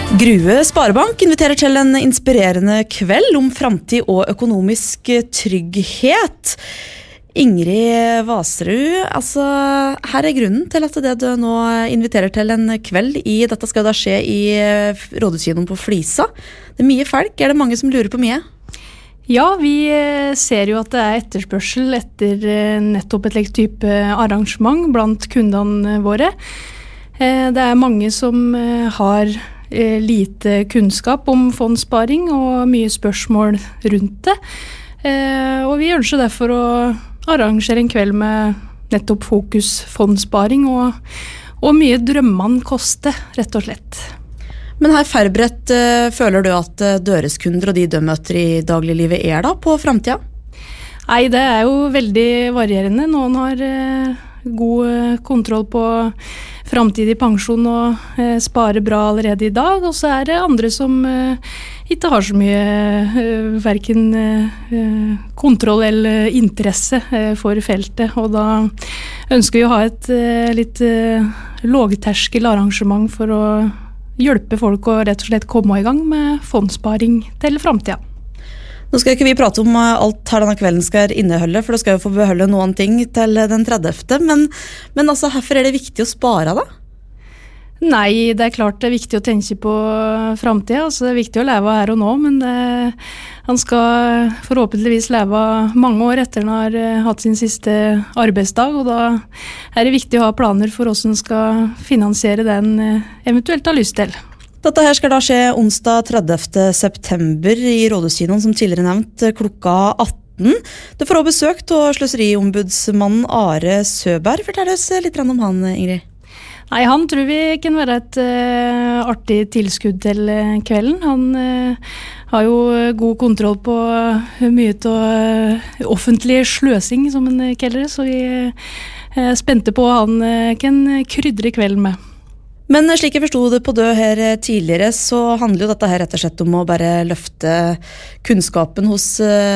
Grue Sparebank inviterer til en inspirerende kveld om framtid og økonomisk trygghet. Ingrid Vaserud, altså her grunnen til at det du nå inviterer til en kveld i, dette skal da skje i Rådhuskinoen på Flisa. Det mye folk, det mange som lurer på mye? Ja, vi ser jo at det etterspørsel etter nettopp et type arrangement blant kundene våre. Det mange som har lite kunnskap om fondssparing og mye spørsmål rundt det. Og vi ønsker derfor å arrangere en kveld med nettopp fokus fondssparing og mye drømmene koster, rett og slett. Men her forberedt, føler du at døreskunder og de møter i dagliglivet da på fremtiden? Nei, det jo veldig varierende. Noen har god kontroll på fremtidig pensjon og sparer bra allerede i dag, og så det andre som ikke har så mye hverken kontroll eller interesse for feltet, og da ønsker vi å ha et litt lågterskel arrangement for å hjelpe folk å rett og slett komme i gang med fondssparing til fremtiden. Nå skal ikke vi prate om alt her denne kvelden skal inneholde, for du skal jo få beholde noen ting til den 30. Men altså, hvorfor det viktig å spare da? Nei, det klart det viktig å tenke på fremtiden. Altså, det viktig å leve her og nå, men han skal forhåpentligvis leve mange år etter han har hatt sin siste arbeidsdag, og da det viktig å ha planer for hvordan han skal finansiere den eventuelt har lyst til. Dette her skal da skje onsdag 30. september i Rådhuskinoen, som tidligere nevnt, klokka 18. Du får også besøk av sløseriombudsmannen Are Søberg. Fortell oss litt om han, Ingrid. Nei, han tror vi kan være et artig tilskudd til kvelden. Han har jo god kontroll på mye av offentlig sløsing, som han kaller det, så vi spente på hva han kan krydre kvelden med. Men slik jeg forstod det på det her tidligere, så handler jo dette her rett og slett om å bare løfte kunnskapen hos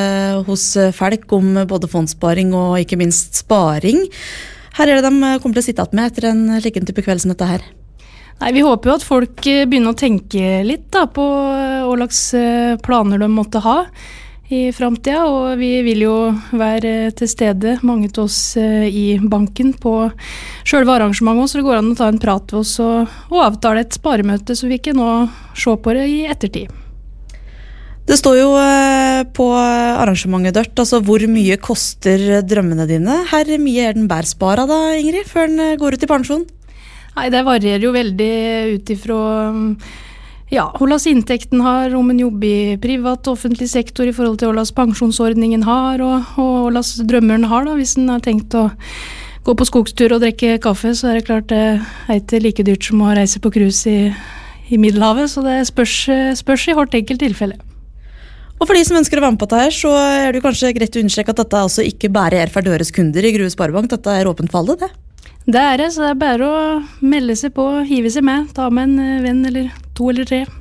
folk om både fondssparing og ikke minst sparing. Her det de kommer til å sitte med etter en like type kveld som dette her. Nei, vi håper jo at folk begynner å tenke litt da, på hva slags planer de måtte ha i fremtiden, og vi vil jo være til stede, mange til oss i banken på selve arrangementet, så det går an å ta en prat med oss og avtale et sparemøte, så vi kan nå se på det i ettertid. Det står jo på arrangementet dørt, altså hvor mye koster drømmene dine? Her mye den bærsparet da, Ingrid, før den går ut i pensjon? Nei, det varierer jo veldig ut ifra hvordan inntekten har, om en jobber i privat og offentlig sektor i forhold til hvordan pensjonsordningen har, og hvordan drømmeren har da, hvis en har tenkt å gå på skogstur og drikke kaffe, så det klart det ikke like dyrt som å reise på cruise i Middelhavet, så det spørs i hvert enkelt tilfelle. Og for de som ønsker å være med på dette her, så det kanskje greit å understreke at dette altså ikke bare for døres kunder i Grue Sparebank, dette åpent for alle, det? Det det, så det bare å melde seg på, hive seg med, ta med en venn eller 2 eller 3.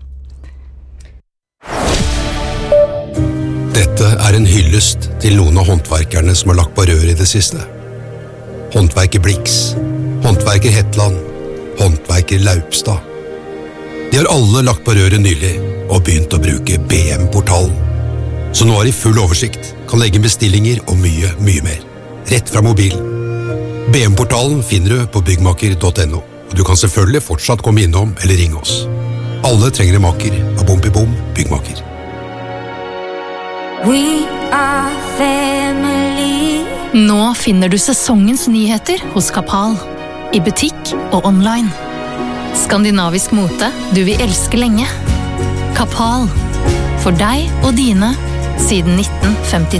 Dette en hyllest til noen av håndverkerne som har lagt på rør i det siste. Håndverker Blix, håndverker Hetland, håndverker Laupstad. De har alle lagt på røret nylig og begynt å bruke BM-portalen. Så nå har de full oversikt, kan legge bestillinger og mye, mye mer. Rett fra mobilen. BM-portalen finner du på byggmaker.no, og du kan selvfølgelig fortsatt komme innom eller ringe oss. Alle trenger en maker av Bom Byggmaker. We are family. Nå finner du sesongens nyheter hos Kappahl, i butikk og online. Skandinavisk mote du vil elske lenge. Kappahl, for deg og dine, siden 1953.